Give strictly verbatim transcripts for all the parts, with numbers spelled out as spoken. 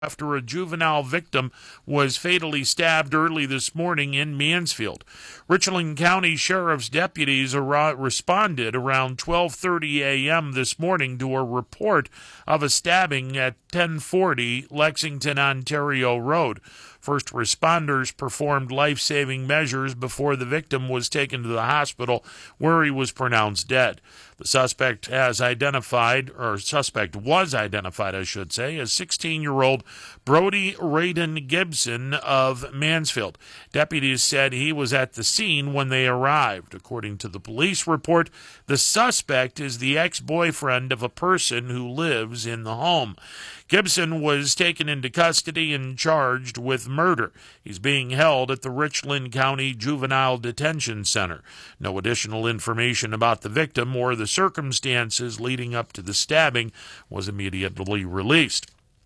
after a juvenile victim was fatally stabbed early this morning in Mansfield. Richland County Sheriff's deputies ar- responded around twelve thirty a.m. this morning to a report of a stabbing at ten forty Lexington, Ontario Road. First responders performed life-saving measures before the victim was taken to the hospital, where he was pronounced dead. The suspect has identified, or suspect was identified, I should say, as sixteen-year-old Brody Radon Gibson of Mansfield. Deputies said he was at the scene when they arrived. According to the police report, the suspect is the ex-boyfriend of a person who lives in the home. Gibson was taken into custody and charged with murder. He's being held at the Richland County Juvenile Detention Center. No additional information about the victim or the circumstances leading up to the stabbing was immediately released.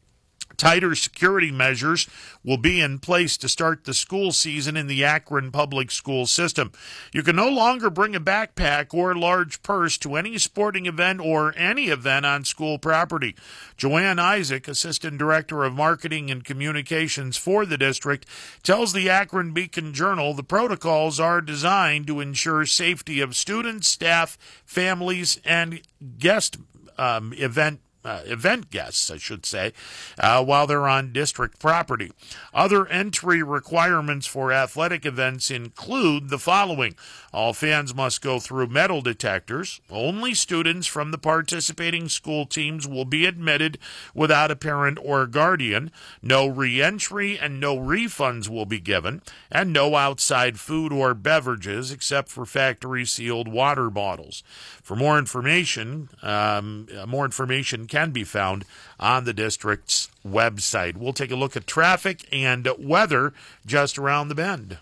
Tighter security measures will be in place to start the school season in the Akron public school system. You can no longer bring a backpack or large purse to any sporting event or any event on school property. Joanne Isaac, Assistant Director of Marketing and Communications for the district, tells the Akron Beacon Journal the protocols are designed to ensure safety of students, staff, families, and guest um, event Uh, event guests, I should say, uh, while they're on district property. Other entry requirements for athletic events include the following. All fans must go through metal detectors. Only students from the participating school teams will be admitted without a parent or guardian. No re-entry and no refunds will be given, and no outside food or beverages except for factory-sealed water bottles. For more information, um, more information can be found on the district's website. We'll take a look at traffic and weather just around the bend.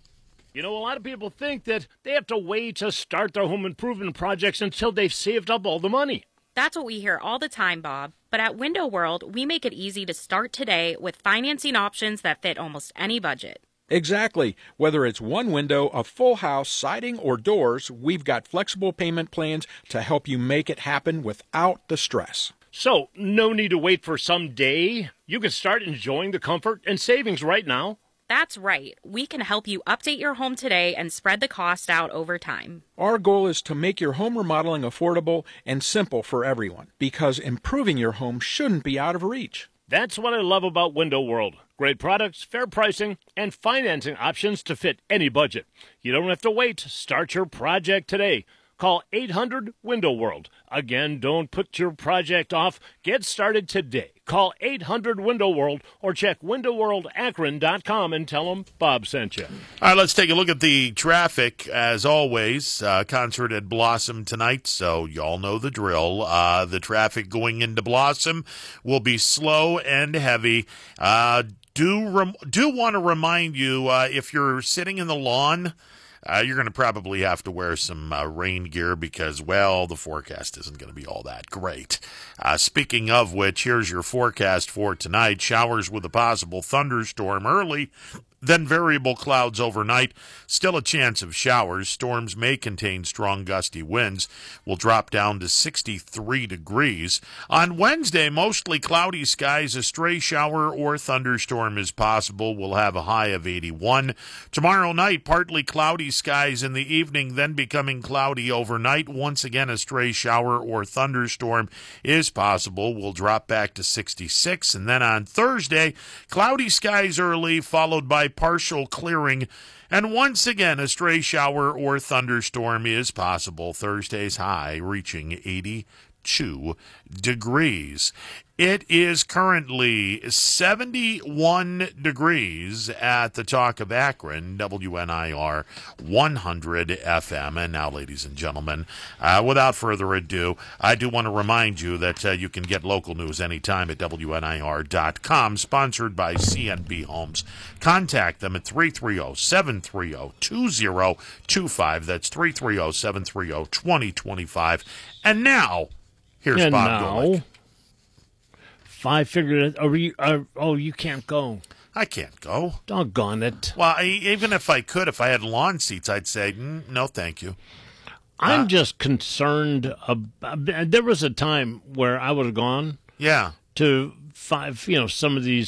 You know, a lot of people think that they have to wait to start their home improvement projects until they've saved up all the money. That's what we hear all the time, Bob. But at Window World, we make it easy to start today with financing options that fit almost any budget. Exactly. Whether it's one window, a full house, siding, or doors, we've got flexible payment plans to help you make it happen without the stress. So, no need to wait for some day. You can start enjoying the comfort and savings right now. That's right. We can help you update your home today and spread the cost out over time. Our goal is to make your home remodeling affordable and simple for everyone, because improving your home shouldn't be out of reach. That's what I love about Window World. Great products, fair pricing, and financing options to fit any budget. You don't have to wait. Start your project today. Call eight hundred window world. Again, don't put your project off. Get started today. Call eight hundred window world or check window world akron dot com and tell them Bob sent you. All right, let's take a look at the traffic. As always, uh, concert at Blossom tonight, so y'all know the drill. Uh, the traffic going into Blossom will be slow and heavy. Uh, do rem- do want to remind you, uh, if you're sitting in the lawn, Uh, you're going to probably have to wear some uh, rain gear because, well, the forecast isn't going to be all that great. Uh, speaking of which, here's your forecast for tonight. Showers with a possible thunderstorm early, then variable clouds overnight. Still a chance of showers. Storms may contain strong gusty winds. Will drop down to sixty-three degrees. On Wednesday, mostly cloudy skies. A stray shower or thunderstorm is possible. We'll have a high of eighty-one. Tomorrow night, partly cloudy skies in the evening, then becoming cloudy overnight. Once again, a stray shower or thunderstorm is possible. We'll drop back to sixty-six. And then on Thursday, cloudy skies early, followed by partial clearing, and once again a stray shower or thunderstorm is possible. Thursday's high reaching eighty-two degrees. It is currently seventy-one degrees at the Talk of Akron, W N I R one hundred F M. And now, ladies and gentlemen, uh, without further ado, I do want to remind you that uh, you can get local news anytime at W N I R dot com, sponsored by C N B Homes. Contact them at three three zero, seven three zero, two zero two five. That's three three zero, seven three zero, two zero two five. And now, here's and Bob now, Golick. Five figured. Oh, you, uh, oh, you can't go. I can't go. Doggone it. Well, I, even if I could, if I had lawn seats, I'd say, mm, no, thank you. I'm uh, just concerned. About, there was a time where I would have gone yeah. to five, you know, some of these